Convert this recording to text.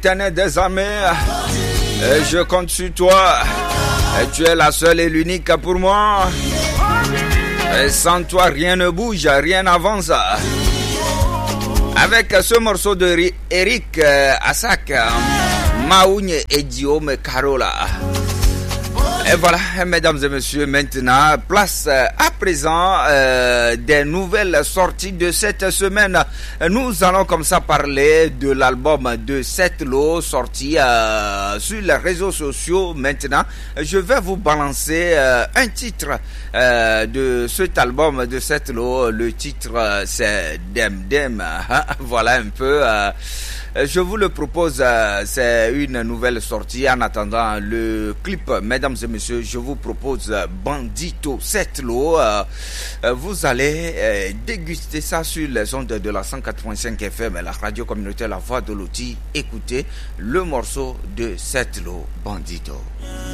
l'Éternel des armées. Je compte sur toi. Tu es la seule et l'unique pour moi. Et sans toi, rien ne bouge, rien n'avance. Avec ce morceau de Eric Assak, Maougne et Guillaume Carola. Et voilà, mesdames et messieurs, maintenant, place à présent des nouvelles sorties de cette semaine. Nous allons comme ça parler de l'album de Setlo sorti sur les réseaux sociaux. Maintenant, je vais vous balancer un titre de cet album de Setlo. Le titre, c'est Dem Dem. Voilà un peu... je vous le propose, c'est une nouvelle sortie. En attendant le clip, mesdames et messieurs, je vous propose Bandito Setlo. Vous allez déguster ça sur les ondes de la 185 FM, la radio communautaire La Voix de Loti. Écoutez le morceau de Setlo, Bandito.